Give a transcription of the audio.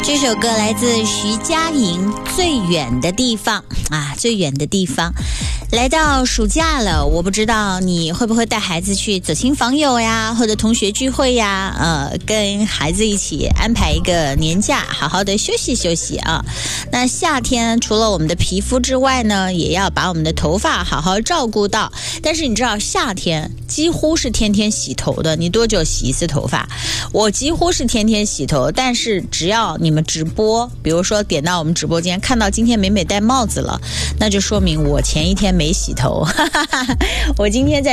这首歌来自徐佳莹，最远的地方啊，最远的地方。来到暑假了，我不知道你会不会带孩子去走亲访友呀，或者同学聚会呀，跟孩子一起安排一个年假，好好的休息休息啊。那夏天除了我们的皮肤之外呢，也要把我们的头发好好照顾到。但是你知道夏天几乎是天天洗头的，你多久洗一次头发？我几乎是天天洗头，但是只要你们直播，比如说点到我们直播间看到今天美美戴帽子了，那就说明我前一天没洗头。我今天在